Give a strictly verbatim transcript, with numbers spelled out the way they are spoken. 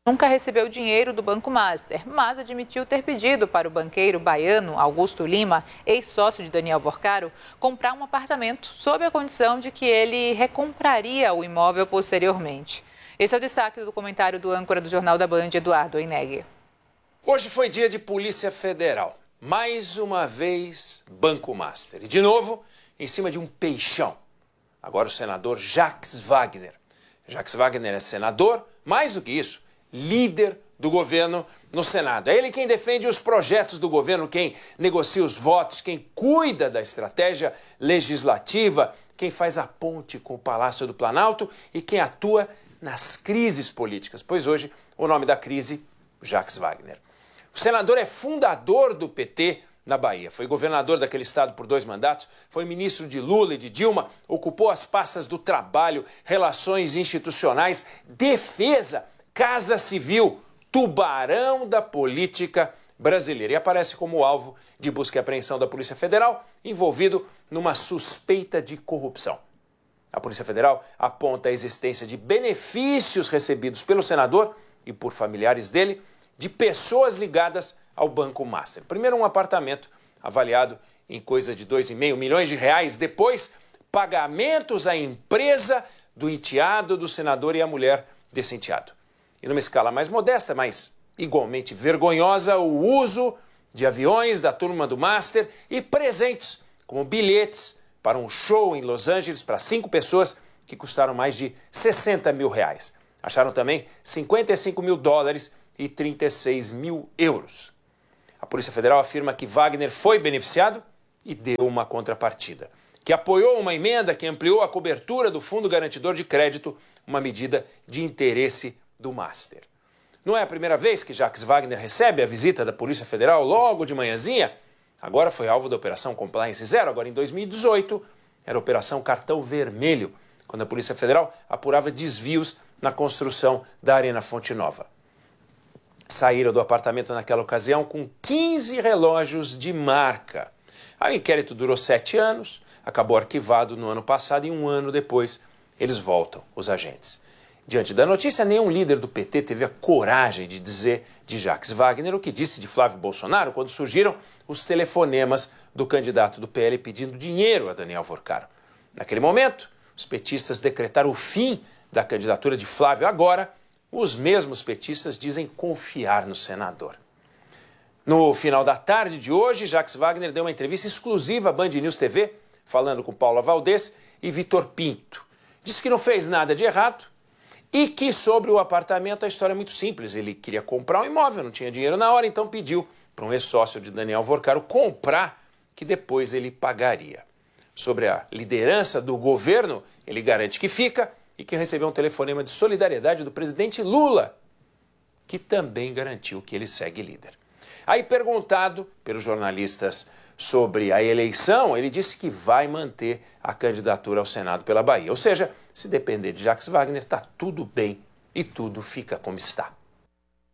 Nunca recebeu dinheiro do Banco Master, mas admitiu ter pedido para o banqueiro baiano Augusto Lima, ex-sócio de Daniel Vorcaro, comprar um apartamento sob a condição de que ele recompraria o imóvel posteriormente. Esse é o destaque do comentário do âncora do Jornal da Band, Eduardo Oineg. Hoje foi dia de Polícia Federal. Mais uma vez, Banco Master. E de novo, em cima de um peixão. Agora o senador Jacques Wagner. Jacques Wagner é senador, mais do que isso, líder do governo no Senado. É ele quem defende os projetos do governo, quem negocia os votos, quem cuida da estratégia legislativa, quem faz a ponte com o Palácio do Planalto e quem atua nas crises políticas. Pois hoje, o nome da crise, Jacques Wagner. O senador é fundador do P T na Bahia. Foi governador daquele estado por dois mandatos, foi ministro de Lula e de Dilma, ocupou as pastas do trabalho, relações institucionais, defesa, Casa Civil, tubarão da política brasileira. E aparece como alvo de busca e apreensão da Polícia Federal, envolvido numa suspeita de corrupção. A Polícia Federal aponta a existência de benefícios recebidos pelo senador e por familiares dele, de pessoas ligadas ao Banco Master. Primeiro, um apartamento avaliado em coisa de dois vírgula cinco milhões de reais. Depois, pagamentos à empresa do enteado do senador e a mulher desse enteado. E numa escala mais modesta, mas igualmente vergonhosa, o uso de aviões da turma do Master e presentes, como bilhetes para um show em Los Angeles para cinco pessoas que custaram mais de sessenta mil reais. Acharam também cinquenta e cinco mil dólares e trinta e seis mil euros. A Polícia Federal afirma que Wagner foi beneficiado e deu uma contrapartida, que apoiou uma emenda que ampliou a cobertura do Fundo Garantidor de Crédito, uma medida de interesse do Master. Não é a primeira vez que Jacques Wagner recebe a visita da Polícia Federal logo de manhãzinha. Agora foi alvo da Operação Compliance Zero. Agora em dois mil e dezoito era a Operação Cartão Vermelho, quando a Polícia Federal apurava desvios na construção da Arena Fonte Nova. Saíram do apartamento naquela ocasião com quinze relógios de marca. Aí o inquérito durou sete anos, acabou arquivado no ano passado e um ano depois eles voltam, os agentes. Diante da notícia, nenhum líder do P T teve a coragem de dizer de Jacques Wagner o que disse de Flávio Bolsonaro quando surgiram os telefonemas do candidato do P L pedindo dinheiro a Daniel Vorcaro. Naquele momento, os petistas decretaram o fim da candidatura de Flávio. Agora, os mesmos petistas dizem confiar no senador. No final da tarde de hoje, Jacques Wagner deu uma entrevista exclusiva à Band News T V, falando com Paula Valdez e Vitor Pinto. Disse que não fez nada de errado, e que sobre o apartamento a história é muito simples. Ele queria comprar um imóvel, não tinha dinheiro na hora, então pediu para um ex-sócio de Daniel Vorcaro comprar, que depois ele pagaria. Sobre a liderança do governo, ele garante que fica e que recebeu um telefonema de solidariedade do presidente Lula, que também garantiu que ele segue líder. Aí, perguntado pelos jornalistas sobre a eleição, ele disse que vai manter a candidatura ao Senado pela Bahia. Ou seja, se depender de Jacques Wagner, está tudo bem e tudo fica como está.